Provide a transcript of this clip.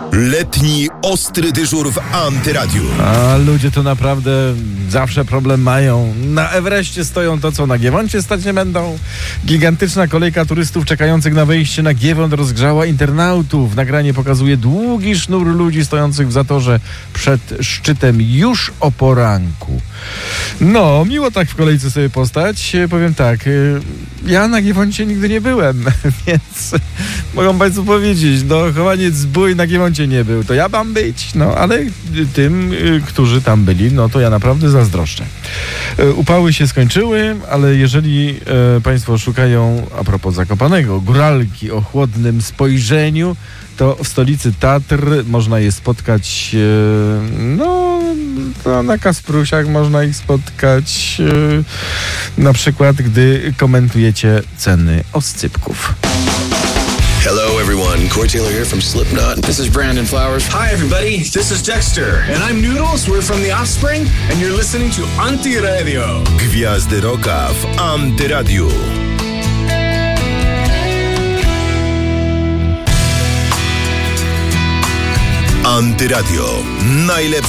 Letni ostry dyżur w Antyradiu. A ludzie to naprawdę zawsze problem mają. Na Everestie stoją to, co na Giewoncie stać nie będą. Gigantyczna kolejka turystów czekających na wejście na Giewont rozgrzała internautów. Nagranie pokazuje długi sznur ludzi stojących w zatorze przed szczytem już o poranku. No, miło tak w kolejce sobie postać. Powiem tak, ja na Giewoncie nigdy nie byłem, więc mogą Państwo powiedzieć, no chowaniec zbój na Giewoncie nie był, to ja mam być, no ale tym, którzy tam byli, no to ja naprawdę zazdroszczę. Upały się skończyły, ale jeżeli Państwo szukają, a propos Zakopanego, góralki o chłodnym spojrzeniu, to w stolicy Tatr można je spotkać, na Kasprusiach można ich spotkać, na przykład gdy komentujecie ceny oscypków. Hello everyone, Corey Taylor here from Slipknot. This is Brandon Flowers. Hi everybody, this is Dexter. And I'm Noodles, we're from The Offspring. And you're listening to Antiradio. Gwiazdy Rocka w Antyradiu. Antyradio. Najlepsze